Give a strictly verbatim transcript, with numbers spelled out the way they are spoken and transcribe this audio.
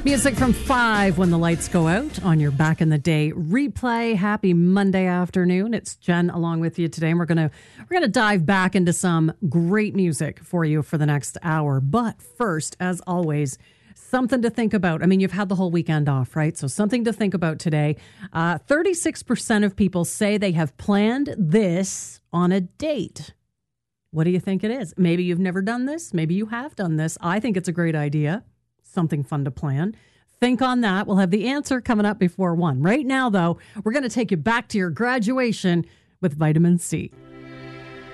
Music from five when the lights go out on your Back in the Day replay. Happy Monday afternoon. It's Jen along with you today, and we're gonna we're gonna dive back into some great music for you for the next hour. But first, as always, something to think about. I mean, you've had the whole weekend off, right? So something to think about today. Uh, thirty-six percent of people say they have planned this on a date. What do you think it is? Maybe you've never done this. Maybe you have done this. I think it's a great idea. Something fun to plan. Think on that. We'll have the answer coming up before one. Right now, though, we're going to take you back to your graduation with Vitamin C.